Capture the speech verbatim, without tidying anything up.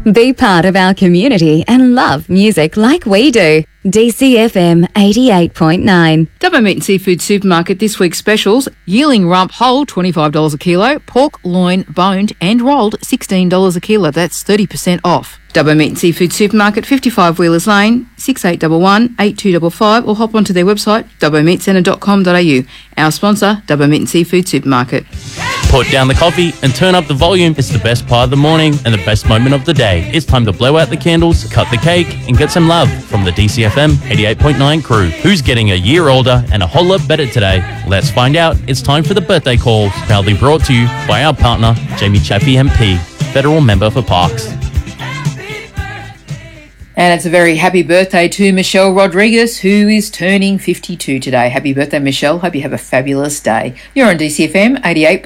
Be part of our community and love music like we do. D C F M eighty-eight point nine. Dubbo Meat and Seafood Supermarket this week's specials: yearling rump whole twenty-five dollars a kilo, pork loin boned and rolled sixteen dollars a kilo. That's thirty percent off. Dubbo Meat and Seafood Supermarket, fifty-five Wheelers Lane, six eight one one, eight two five five, or hop onto their website dubbo meat centre dot com dot a u. Our sponsor, Dubbo Meat and Seafood Supermarket. Put down the coffee and turn up the volume. It's the best part of the morning and the best moment of the day. It's time to blow out the candles, cut the cake, and get some love from the D C F M eighty-eight point nine crew. Who's getting a year older and a whole lot better today? Let's find out. It's time for the birthday calls, proudly brought to you by our partner, Jamie Chaffee M P, Federal Member for Parks. And it's a very happy birthday to Michelle Rodriguez, who is turning fifty-two today. Happy birthday, Michelle. Hope you have a fabulous day. You're on D C F M eighty-eight point nine.